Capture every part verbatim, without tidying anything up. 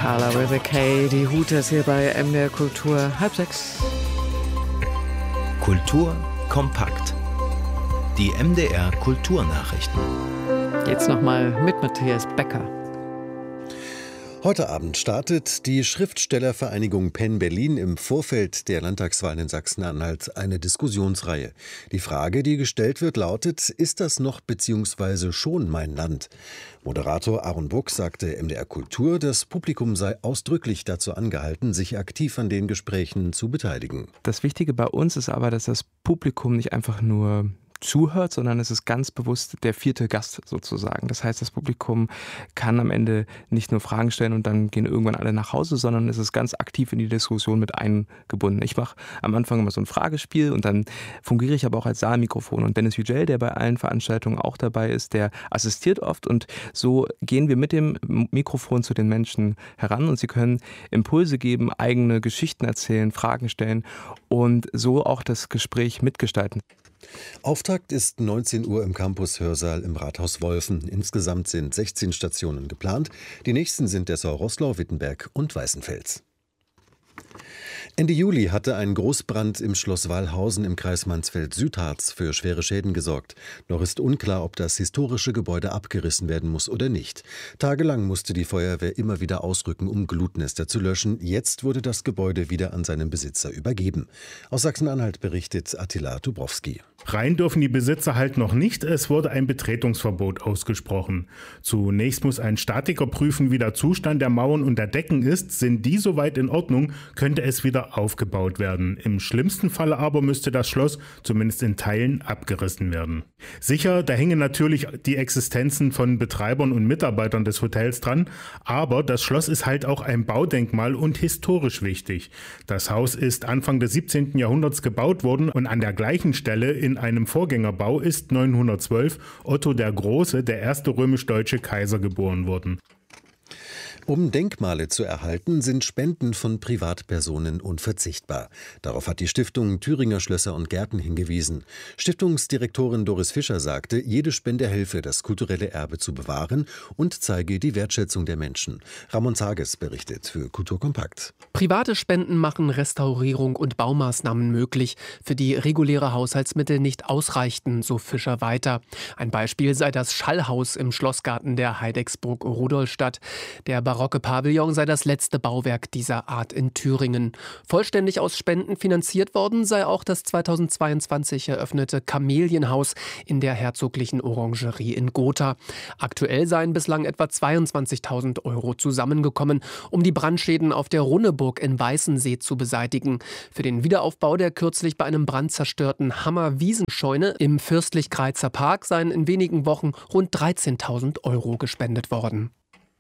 Carla with a K, die Hooters hier bei M D R Kultur, halb sechs. Kultur kompakt. Die M D R Kulturnachrichten. Jetzt nochmal mit Matthias Becker. Heute Abend startet die Schriftstellervereinigung Penn Berlin im Vorfeld der Landtagswahlen in Sachsen-Anhalt eine Diskussionsreihe. Die Frage, die gestellt wird, lautet: Ist das noch bzw. schon mein Land? Moderator Aaron Buck sagte M D R Kultur, das Publikum sei ausdrücklich dazu angehalten, sich aktiv an den Gesprächen zu beteiligen. Das Wichtige bei uns ist aber, dass das Publikum nicht einfach nur zuhört, sondern es ist ganz bewusst der vierte Gast sozusagen. Das heißt, das Publikum kann am Ende nicht nur Fragen stellen und dann gehen irgendwann alle nach Hause, sondern es ist ganz aktiv in die Diskussion mit eingebunden. Ich mache am Anfang immer so ein Fragespiel und dann fungiere ich aber auch als Saalmikrofon. Und Dennis Yücel, der bei allen Veranstaltungen auch dabei ist, der assistiert oft und so gehen wir mit dem Mikrofon zu den Menschen heran und sie können Impulse geben, eigene Geschichten erzählen, Fragen stellen und so auch das Gespräch mitgestalten. Auftakt ist neunzehn Uhr im Campus-Hörsaal im Rathaus Wolfen. Insgesamt sind sechzehn Stationen geplant. Die nächsten sind Dessau-Roßlau, Wittenberg und Weißenfels. Ende Juli hatte ein Großbrand im Schloss Wallhausen im Kreis Mansfeld-Südharz für schwere Schäden gesorgt. Noch ist unklar, ob das historische Gebäude abgerissen werden muss oder nicht. Tagelang musste die Feuerwehr immer wieder ausrücken, um Glutnester zu löschen. Jetzt wurde das Gebäude wieder an seinen Besitzer übergeben. Aus Sachsen-Anhalt berichtet Attila Dubrowski. Rein dürfen die Besitzer halt noch nicht. Es wurde ein Betretungsverbot ausgesprochen. Zunächst muss ein Statiker prüfen, wie der Zustand der Mauern und der Decken ist. Sind die soweit in Ordnung, könnte es wieder aufgebaut werden. Im schlimmsten Falle aber müsste das Schloss zumindest in Teilen abgerissen werden. Sicher, da hängen natürlich die Existenzen von Betreibern und Mitarbeitern des Hotels dran, aber das Schloss ist halt auch ein Baudenkmal und historisch wichtig. Das Haus ist Anfang des siebzehnten Jahrhunderts gebaut worden und an der gleichen Stelle in einem Vorgängerbau ist neunhundertzwölf Otto der Große, der erste römisch-deutsche Kaiser, geboren worden. Um Denkmale zu erhalten, sind Spenden von Privatpersonen unverzichtbar. Darauf hat die Stiftung Thüringer Schlösser und Gärten hingewiesen. Stiftungsdirektorin Doris Fischer sagte, jede Spende helfe, das kulturelle Erbe zu bewahren und zeige die Wertschätzung der Menschen. Ramon Zages berichtet für Kultur Kompakt. Private Spenden machen Restaurierung und Baumaßnahmen möglich, für die reguläre Haushaltsmittel nicht ausreichten, so Fischer weiter. Ein Beispiel sei das Schallhaus im Schlossgarten der Heidecksburg-Rudolstadt. Der barocke Pavillon sei das letzte Bauwerk dieser Art in Thüringen. Vollständig aus Spenden finanziert worden sei auch das zweitausendzweiundzwanzig eröffnete Kamelienhaus in der Herzoglichen Orangerie in Gotha. Aktuell seien bislang etwa zweiundzwanzigtausend Euro zusammengekommen, um die Brandschäden auf der Runneburg in Weißensee zu beseitigen. Für den Wiederaufbau der kürzlich bei einem Brand zerstörten Hammer-Wiesenscheune im Fürstlich-Greizer Park seien in wenigen Wochen rund dreizehntausend Euro gespendet worden.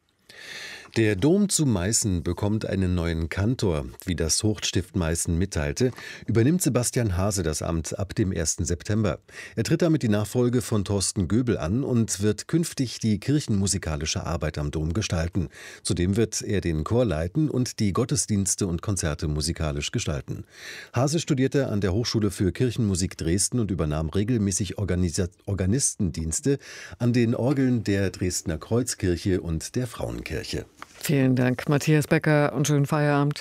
Der Dom zu Meißen bekommt einen neuen Kantor. Wie das Hochstift Meißen mitteilte, übernimmt Sebastian Hase das Amt ab dem ersten September. Er tritt damit die Nachfolge von Thorsten Göbel an und wird künftig die kirchenmusikalische Arbeit am Dom gestalten. Zudem wird er den Chor leiten und die Gottesdienste und Konzerte musikalisch gestalten. Hase studierte an der Hochschule für Kirchenmusik Dresden und übernahm regelmäßig Organisa- Organistendienste an den Orgeln der Dresdner Kreuzkirche und der Frauenkirche. Vielen Dank, Matthias Becker, und schönen Feierabend.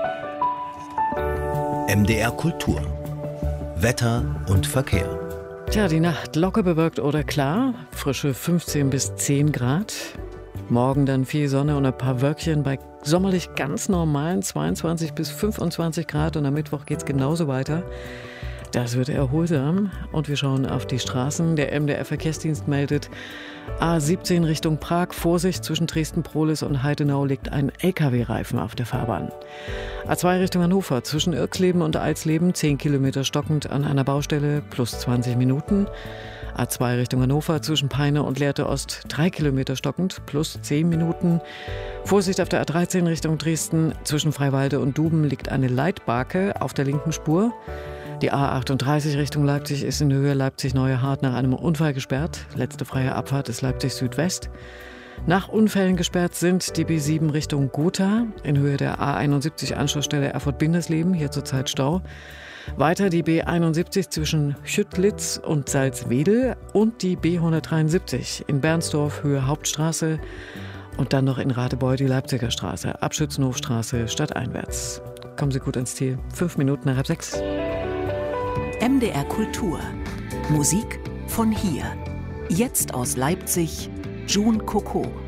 M D R Kultur. Wetter und Verkehr. Tja, die Nacht locker bewölkt oder klar, frische fünfzehn bis zehn Grad. Morgen dann viel Sonne und ein paar Wölkchen bei sommerlich ganz normalen zweiundzwanzig bis fünfundzwanzig Grad. Und am Mittwoch geht es genauso weiter. Das wird erholsam. Und wir schauen auf die Straßen. Der M D R-Verkehrsdienst meldet, A siebzehn Richtung Prag, Vorsicht, zwischen Dresden-Prohlis und Heidenau liegt ein L K W-Reifen auf der Fahrbahn. A zwei Richtung Hannover, zwischen Irxleben und Alsleben, zehn Kilometer stockend an einer Baustelle, plus zwanzig Minuten. A zwei Richtung Hannover, zwischen Peine und Lehrte Ost, drei Kilometer stockend, plus zehn Minuten. Vorsicht auf der A dreizehn Richtung Dresden, zwischen Freiwalde und Duben liegt eine Leitbarke auf der linken Spur. Die A achtunddreißig Richtung Leipzig ist in Höhe Leipzig-Neuehart nach einem Unfall gesperrt. Letzte freie Abfahrt ist Leipzig-Südwest. Nach Unfällen gesperrt sind die B sieben Richtung Gotha, in Höhe der A einundsiebzig Anschlussstelle Erfurt-Bindesleben, hier zurzeit Stau. Weiter die B einundsiebzig zwischen Schüttlitz und Salzwedel und die B hundertdreiundsiebzig in Bernsdorf, Höhe Hauptstraße. Und dann noch in Radebeul die Leipziger Straße, Abschützenhofstraße, stadteinwärts. Kommen Sie gut ins Ziel. Fünf Minuten nach halb sechs. M D R Kultur. Musik von hier. Jetzt aus Leipzig, June Coco.